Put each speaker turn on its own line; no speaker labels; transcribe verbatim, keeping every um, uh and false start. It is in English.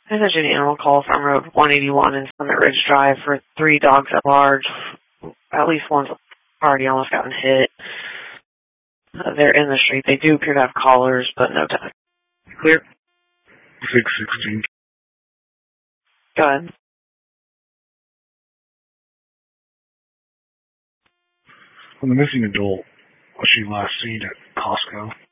Message an animal call from Road one eighty-one and Summit Ridge Drive for three dogs at large. At least one's already almost gotten hit. Uh, they're in the street. They do appear to have collars, but no tag. Clear?
six sixteen.
Go ahead.
On the missing adult, was she last seen at Costco?